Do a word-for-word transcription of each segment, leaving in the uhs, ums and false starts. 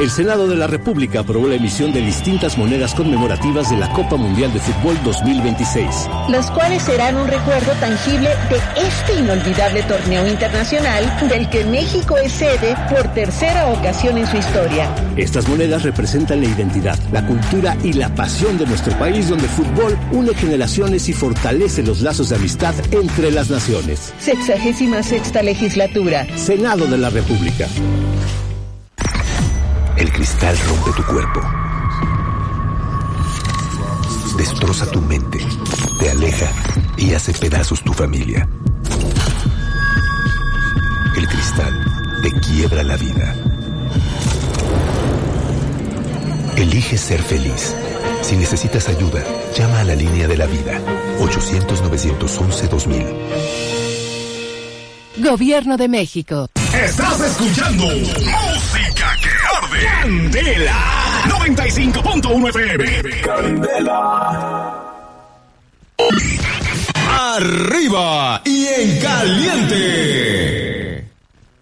El Senado de la República aprobó la emisión de distintas monedas conmemorativas de la Copa Mundial de Fútbol dos mil veintiséis. Las cuales serán un recuerdo tangible de este inolvidable torneo internacional del que México es sede por tercera ocasión en su historia. Estas monedas representan la identidad, la cultura y la pasión de nuestro país, donde el fútbol une generaciones y fortalece los lazos de amistad entre las naciones. Sexagésima sexta legislatura. Senado de la República. El cristal rompe tu cuerpo, destroza tu mente, te aleja y hace pedazos tu familia. El cristal te quiebra la vida. Elige ser feliz. Si necesitas ayuda, llama a la línea de la vida. ochocientos, novecientos once, dos mil. Gobierno de México. Estás escuchando Música que Arde. Candela noventa y cinco punto uno F M. Candela. Arriba y en caliente.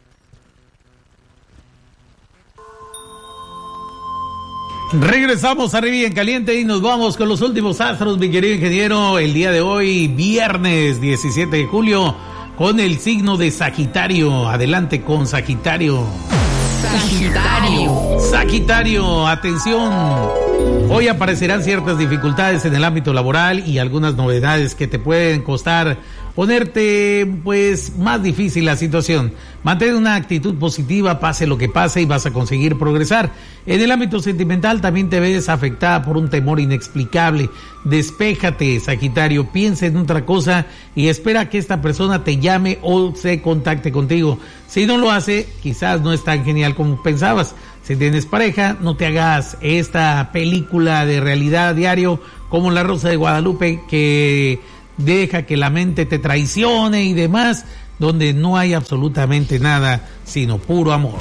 Regresamos arriba y en caliente y nos vamos con los últimos astros, mi querido ingeniero. El día de hoy, viernes diecisiete de julio, con el signo de Sagitario. Adelante con Sagitario. Sagitario. Sagitario, atención. Hoy aparecerán ciertas dificultades en el ámbito laboral y algunas novedades que te pueden costar ponerte pues más difícil la situación. Mantén una actitud positiva, pase lo que pase, y vas a conseguir progresar. En el ámbito sentimental también te ves afectada por un temor inexplicable. Despéjate, Sagitario, piensa en otra cosa y espera que esta persona te llame o se contacte contigo. Si no lo hace, quizás no es tan genial como pensabas. Si tienes pareja, no te hagas esta película de realidad a diario como La Rosa de Guadalupe, que deja que la mente te traicione y demás, donde no hay absolutamente nada sino puro amor.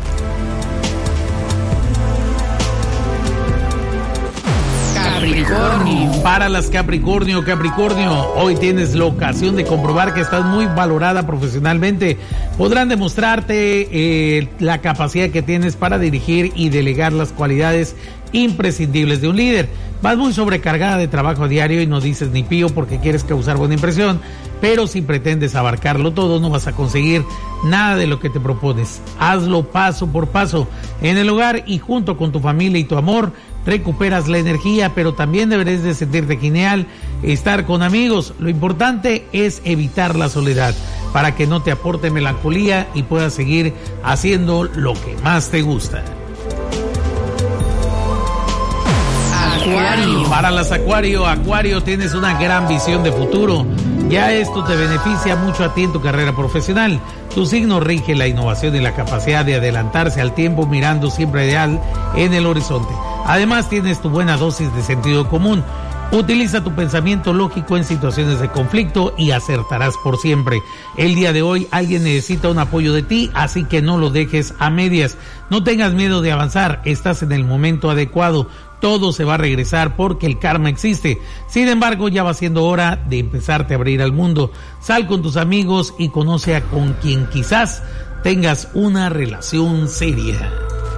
Capricornio. Para las Capricornio, Capricornio, hoy tienes la ocasión de comprobar que estás muy valorada profesionalmente. Podrán demostrarte eh, la capacidad que tienes para dirigir y delegar las cualidades imprescindibles de un líder. Vas muy sobrecargada de trabajo a diario y no dices ni pío porque quieres causar buena impresión, pero si pretendes abarcarlo todo no vas a conseguir nada de lo que te propones. Hazlo paso por paso. En el hogar y junto con tu familia y tu amor recuperas la energía, pero también deberás de sentirte genial, estar con amigos. Lo importante es evitar la soledad para que no te aporte melancolía y puedas seguir haciendo lo que más te gusta. Acuario. Para las Acuario, Acuario, tienes una gran visión de futuro. Ya esto te beneficia mucho a ti en tu carrera profesional. Tu signo rige la innovación y la capacidad de adelantarse al tiempo mirando siempre ideal en el horizonte. Además tienes tu buena dosis de sentido común. Utiliza tu pensamiento lógico en situaciones de conflicto y acertarás por siempre. El día de hoy alguien necesita un apoyo de ti, así que no lo dejes a medias. No tengas miedo de avanzar, estás en el momento adecuado. Todo se va a regresar porque el karma existe. Sin embargo, ya va siendo hora de empezarte a abrir al mundo. Sal con tus amigos y conoce a con quien quizás tengas una relación seria.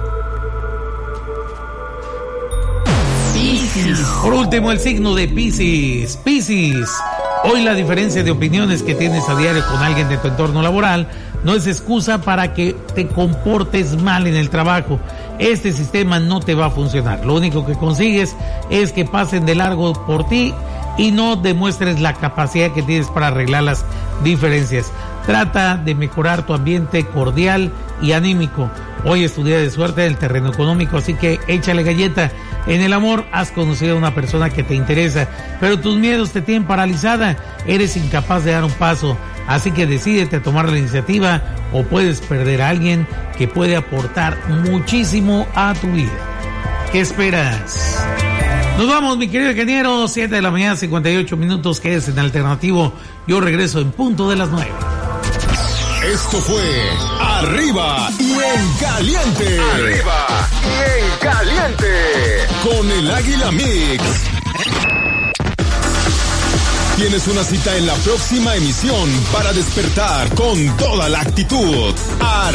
Piscis. Por último, el signo de Piscis. Piscis, hoy la diferencia de opiniones que tienes a diario con alguien de tu entorno laboral no es excusa para que te comportes mal en el trabajo. Este sistema no te va a funcionar. Lo único que consigues es que pasen de largo por ti y no demuestres la capacidad que tienes para arreglar las diferencias. Trata de mejorar tu ambiente cordial y anímico. Hoy es tu día de suerte en el terreno económico, así que échale galleta. En el amor has conocido a una persona que te interesa, pero tus miedos te tienen paralizada. Eres incapaz de dar un paso, así que decídete a tomar la iniciativa o puedes perder a alguien que puede aportar muchísimo a tu vida. ¿Qué esperas? Nos vamos, mi querido ingeniero. siete de la mañana, cincuenta y ocho minutos. Quédese en Alternativo. Yo regreso en punto de las nueve. Esto fue Arriba y en Caliente. Arriba y en Caliente. Con el Águila Mix. Tienes una cita en la próxima emisión para despertar con toda la actitud.